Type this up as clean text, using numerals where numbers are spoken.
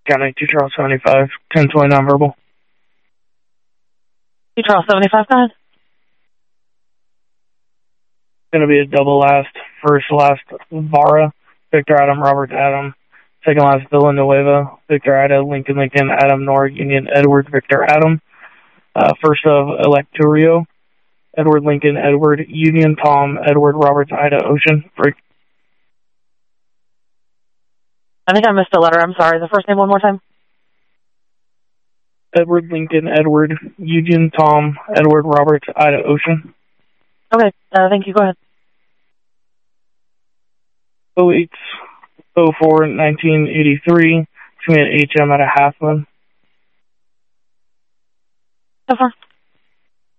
County 2 Charles 75, 1020 nonverbal. 2 Charles 75, go ahead. Going to be a double last, first last Vara, Victor Adam, Robert Adam, second last Villanueva, Victor Ada, Lincoln Lincoln, Adam Nor, Union Edward, Victor Adam, first of Electorio, Edward Lincoln, Edward, Union Tom, Edward Roberts, Ida Ocean, break. I think I missed a letter, I'm sorry. The first name one more time? Edward Lincoln, Edward, Union Tom, Edward Roberts, Ida Ocean. Okay, thank you, go ahead. 08/04/1983, commit HM at a Halfman. So far.